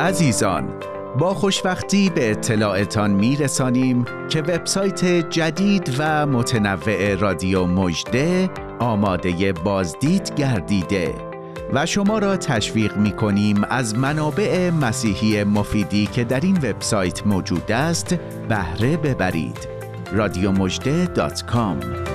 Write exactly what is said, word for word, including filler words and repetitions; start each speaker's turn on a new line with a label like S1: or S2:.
S1: عزیزان، با خوشوقتی به اطلاعتان میرسانیم که وبسایت جدید و متنوع رادیو مژده آماده بازدید گردیده و شما را تشویق می‌کنیم از منابع مسیحی مفیدی که در این وبسایت موجود است بهره ببرید. رادیو مژده دات کام